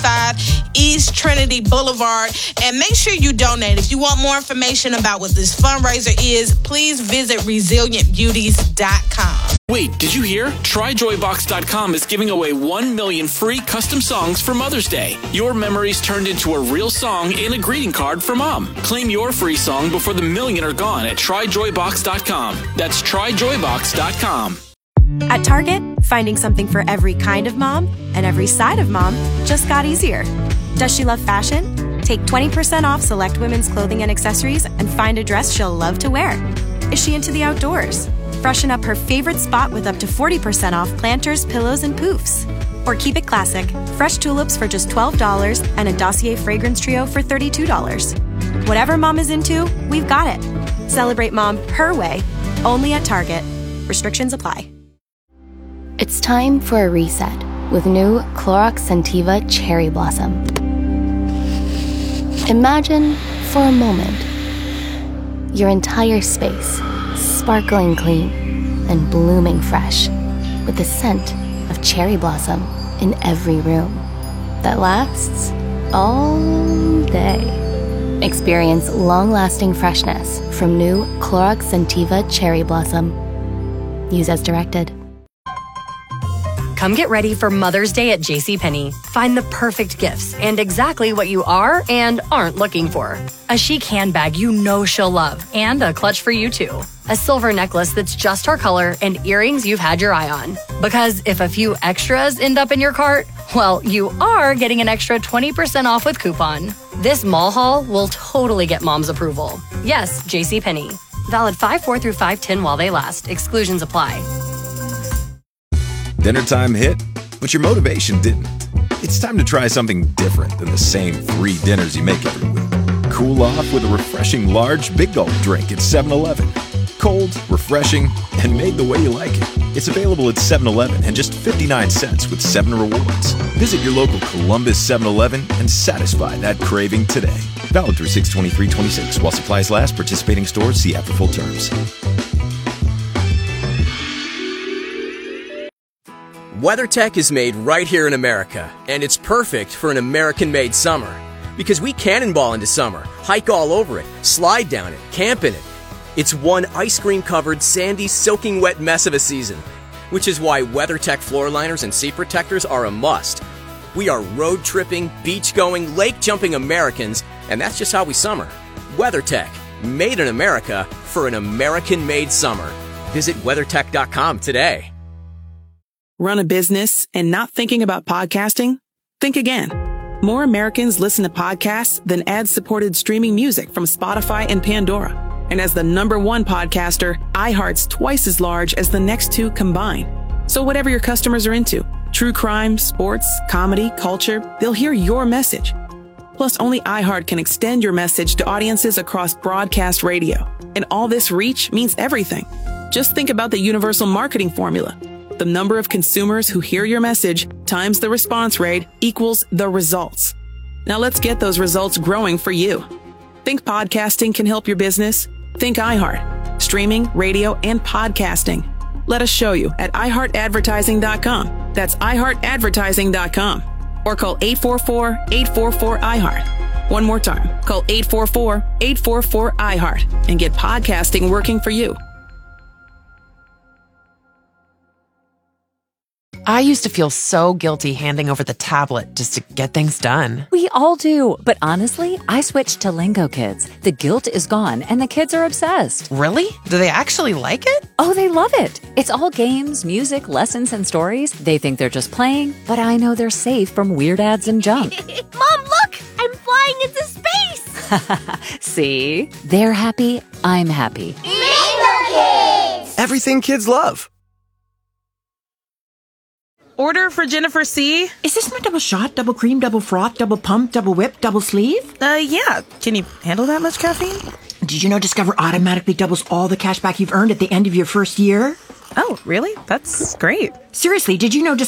125 East Trinity Boulevard. And make sure you donate. If you want more information about what this fundraiser is, please visit resilientbeauties.com. Wait, did you hear? TryJoyBox.com is giving away 1 million free custom songs for Mother's Day. Your memories turned into a real song in a greeting card for Mom. Claim your free song before the million are gone at TryJoyBox.com. That's TryJoyBox.com. At Target, finding something for every kind of mom and every side of mom just got easier. Does she love fashion? Take 20% off select women's clothing and accessories and find a dress she'll love to wear. Is she into the outdoors? Freshen up her favorite spot with up to 40% off planters, pillows, and poofs. Or keep it classic, fresh tulips for just $12 and a Dossier fragrance trio for $32. Whatever mom is into, we've got it. Celebrate mom her way, only at Target. Restrictions apply. It's time for a reset with new Clorox Scentiva Cherry Blossom. Imagine, for a moment, your entire space sparkling clean and blooming fresh with the scent of cherry blossom in every room that lasts all day. Experience long-lasting freshness from new Clorox Scentiva Cherry Blossom. Use as directed. Come get ready for Mother's Day at JCPenney. Find the perfect gifts and exactly what you are and aren't looking for. A chic handbag you know she'll love and a clutch for you too. A silver necklace that's just her color and earrings you've had your eye on. Because if a few extras end up in your cart, well, you are getting an extra 20% off with coupon. This mall haul will totally get mom's approval. Yes, JCPenney. Valid 5/4 through 5/10 while they last. Exclusions apply. Dinner time hit, but your motivation didn't. It's time to try something different than the same 3 dinners you make every week. Cool off with a refreshing large Big Gulp drink at 7-Eleven. Cold, refreshing, and made the way you like it. It's available at 7-Eleven and just 59 cents with 7 rewards. Visit your local Columbus 7-Eleven and satisfy that craving today. Valid through 6/23/26 while supplies last. Participating stores see app for full terms. WeatherTech is made right here in America, and it's perfect for an American-made summer. Because we cannonball into summer, hike all over it, slide down it, camp in it. It's one ice cream-covered, sandy, soaking wet mess of a season, which is why WeatherTech floor liners and seat protectors are a must. We are road-tripping, beach-going, lake-jumping Americans, and that's just how we summer. WeatherTech, made in America for an American-made summer. Visit WeatherTech.com today. Run a business and not thinking about podcasting? Think again. More Americans listen to podcasts than ad-supported streaming music from Spotify and Pandora. And as the #1 podcaster, iHeart's twice as large as the next 2 combined. So whatever your customers are into, true crime, sports, comedy, culture, they'll hear your message. Plus, only iHeart can extend your message to audiences across broadcast radio. And all this reach means everything. Just think about the universal marketing formula. The number of consumers who hear your message times the response rate equals the results. Now let's get those results growing for you. Think podcasting can help your business? Think iHeart. Streaming, radio, and podcasting. Let us show you at iHeartAdvertising.com. That's iHeartAdvertising.com. Or call 844-844-iHeart. One more time. Call 844-844-iHeart and get podcasting working for you. I used to feel so guilty handing over the tablet just to get things done. We all do. But honestly, I switched to Lingo Kids. The guilt is gone and the kids are obsessed. Really? Do they actually like it? Oh, they love it. It's all games, music, lessons, and stories. They think they're just playing, but I know they're safe from weird ads and junk. Mom, look! I'm flying into space! See? They're happy. I'm happy. Lingo Kids! Everything kids love. Order for Jennifer C. Is this my double shot, double cream, double froth, double pump, double whip, double sleeve? Yeah. Can you handle that much caffeine? Did you know Discover automatically doubles all the cash back you've earned at the end of your first year? Oh, really? That's great. Seriously, did you know